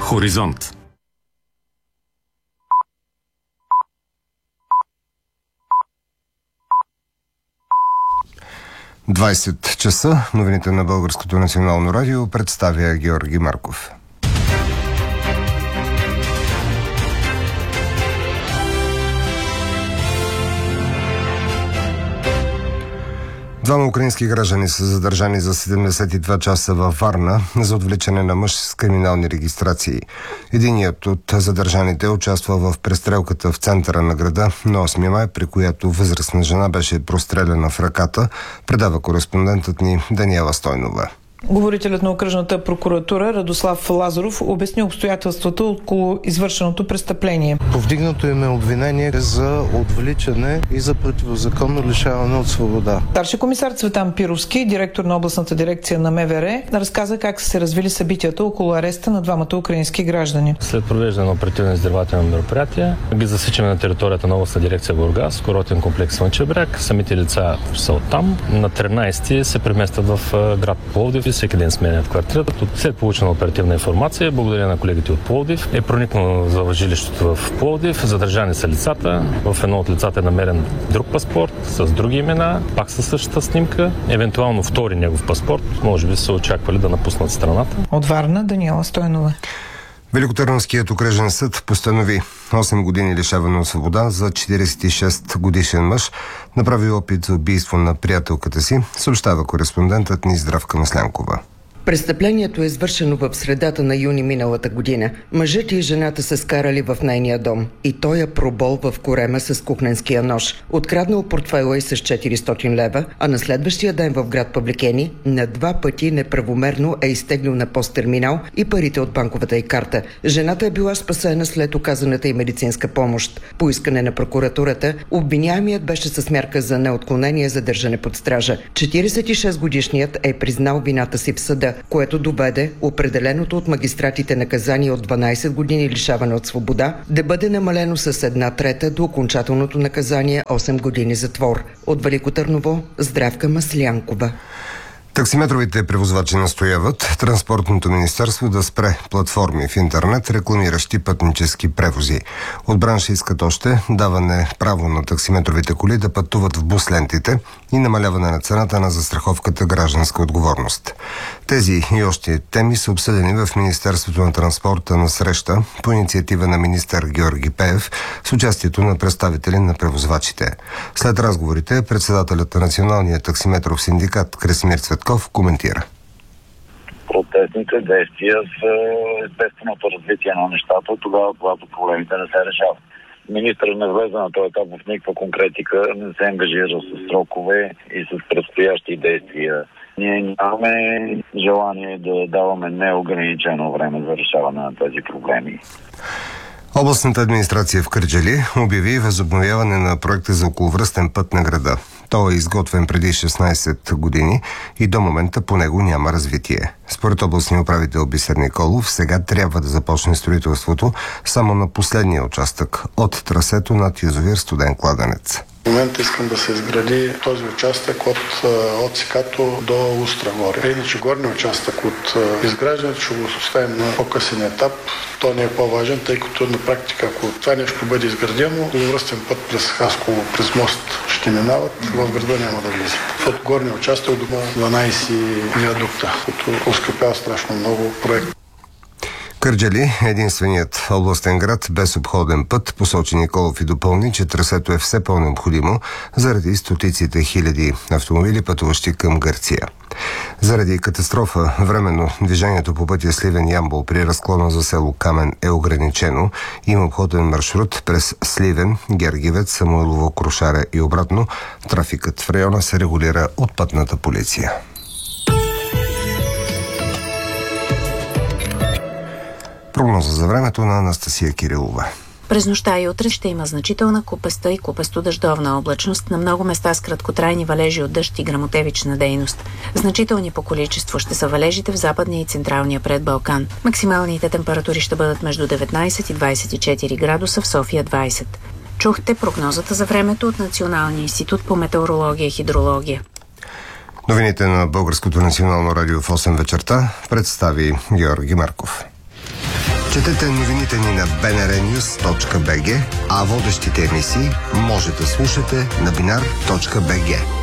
Хоризонт. – 20 часа. Новините на Българското национално радио представя Георги Марков. Двама украински граждани са задържани за 72 часа във Варна за отвличане на мъж с криминални регистрации. Единият от задържаните участва в престрелката в центъра на града на 8 май, при която възрастна жена беше простреляна в ръката, предава кореспондентът ни Даниела Стойнова. Говорителят на окръжната прокуратура Радослав Лазаров обясни обстоятелствата около извършеното престъпление. Повдигнато им е обвинение за отвличане и за противозаконно лишаване от свобода. Старши комисар Цветан Пировски, директор на областната дирекция на МВР, разказа как са се развили събитията около ареста на двамата украински граждани. След провеждане на оперативно-издирвателно мероприятие ги засичаме на територията на областна дирекция Бургас, курортен комплекс Слънчев бряг. Самите лица са оттам. На 13 се преместват в град Пловдив. Всеки ден сменят квартирата. След получена оперативна информация, благодаря на колегите от Пловдив, е проникнало за жилището в Пловдив. Задържани са лицата. В едно от лицата е намерен друг паспорт с други имена, пак със същата снимка. Евентуално втори негов паспорт. Може би са очаквали да напуснат страната. От Варна, Даниела Стойнова. Великотърновският окръжен съд постанови 8 години лишаване от свобода за 46 годишен мъж, направи опит за убийство на приятелката си, съобщава кореспондентът ни Здравка Маслянкова. Престъплението е извършено в средата на юни миналата година. Мъжът и жената се скарали в нейния дом и той я пробол в корема с кухненския нож. Откраднал портфейла и с 400 лева, а на следващия ден в град Павликени на 2 пъти неправомерно е изтеглил на посттерминал и парите от банковата й карта. Жената е била спасена след оказаната й медицинска помощ. По искане на прокуратурата, обвиняемият беше с мярка за неотклонение за държане под стража. 46-годишният е признал вината си в съда, което доведе определеното от магистратите наказание от 12 години лишаване от свобода да бъде намалено с 1/3 до окончателното наказание 8 години затвор. От Велико Търново, Здравка Маслянкова. Таксиметровите превозвачи настояват Транспортното министерство да спре платформи в интернет, рекламиращи пътнически превози. От бранша искат още даване право на таксиметровите коли да пътуват в бус лентите и намаляване на цената на застраховката гражданска отговорност. Тези и още теми са обсъдени в Министерството на транспорта на среща по инициатива на министър Георги Пеев с участието на представители на превозвачите. След разговорите председателят на Националния таксиметров синдикат Красимир Цветков коментира. Протестните действия са естественото развитие на нещата, тогава, когато проблемите не се решават. Министърът не влезе на този етап в никаква конкретика, не се ангажира с срокове и с предстоящи действия. Ние нямаме желание да даваме неограничено време за решаване на тези проблеми. Областната администрация в Кърджали обяви възобновяване на проекта за околовръстен път на града. Той е изготвен преди 16 години и до момента по него няма развитие. Според областния управител Бисер Николов, сега трябва да започне строителството само на последния участък от трасето над язовир Студен кладенец. В момента искам да се изгради този участък от Сикато до Устра горе. Иначе горния участък от изграждането ще го оставим на по-късен етап. То не е по-важен, тъй като на практика, ако това нещо бъде изградено, околовръстен път през Хасково, през мост ще минават, в града няма да влиза. От горния участък до 12 виадукта, като оскъпява страшно много проект. Кърджали е единственият областен град без обходен път, посочи Николов и допълни, че трасето е все по-необходимо заради стотиците хиляди автомобили, пътуващи към Гърция. Заради катастрофа, временно движението по пътя Сливен-Ямбол при разклона за село Камен е ограничено. Има обходен маршрут през Сливен, Гергивец, Самуилово, Крушаре и обратно. Трафикът в района се регулира от пътната полиция. Прогноза за времето на Анастасия Кирилова. През нощта и утре ще има значителна купеста и купесто-дъждовна облачност, на много места с краткотрайни валежи от дъжд и гръмотевична дейност. Значителни по количество ще са валежите в западния и централния предбалкан. Максималните температури ще бъдат между 19 и 24 градуса, в София 20. Чухте прогнозата за времето от Националния институт по метеорология и хидрология. Новините на Българското национално радио в 8 вечерта представи Георги Марков. Четете новините ни на bnrnews.bg, а водещите емисии може да слушате на binar.bg.